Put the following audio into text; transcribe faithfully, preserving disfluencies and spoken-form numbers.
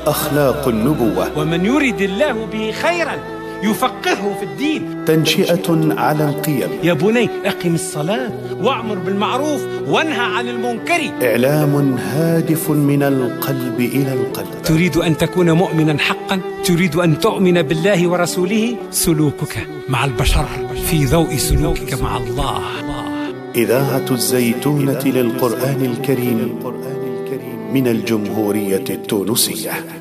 أخلاق النبوة. ومن يرد الله به خيرا يفقهه في الدين. تنشئة على القيم. يا بني أقم الصلاة وأمر بالمعروف وانهى عن المنكر. إعلام هادف من القلب إلى القلب. تريد أن تكون مؤمنا حقا؟ تريد أن تؤمن بالله ورسوله؟ سلوكك مع البشر في ضوء سلوكك مع الله. إذاعة الزيتونة للقرآن الكريم من الجمهورية التونسية.